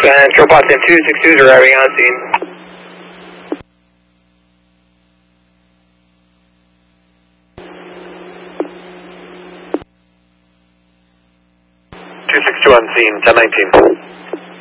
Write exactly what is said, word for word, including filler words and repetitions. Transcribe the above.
And Tropos M two six two is arriving on scene. two six two on scene, ten nineteen.